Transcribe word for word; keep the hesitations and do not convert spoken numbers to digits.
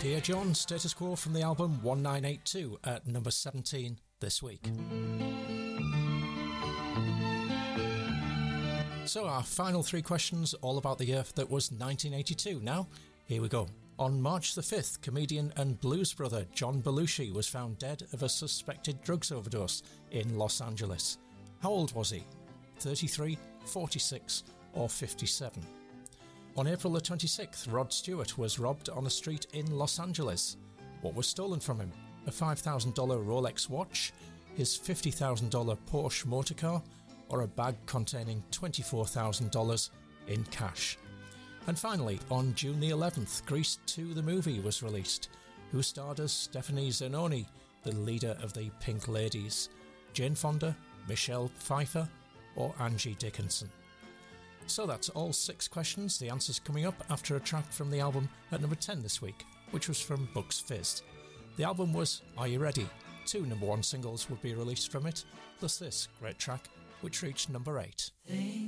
Dear John, Status Quo from the album one nine eight two at number seventeen this week. So our final three questions, all about the year that was nineteen eighty-two. Now, here we go. On March the fifth, comedian and blues brother John Belushi was found dead of a suspected drugs overdose in Los Angeles. How old was he? thirty-three, forty-six or fifty-seven? On April the twenty-sixth, Rod Stewart was robbed on a street in Los Angeles. What was stolen from him? A five thousand dollars Rolex watch, his fifty thousand dollars Porsche motorcar, or a bag containing twenty-four thousand dollars in cash? And finally, on June the eleventh, Grease two the movie was released, who starred as Stephanie Zanoni, the leader of the Pink Ladies, Jane Fonda, Michelle Pfeiffer, or Angie Dickinson? So that's all six questions, the answers coming up after a track from the album at number ten this week, which was from Bucks Fizz. The album was Are You Ready? Two number one singles would be released from it, plus this great track, which reached number eight. Things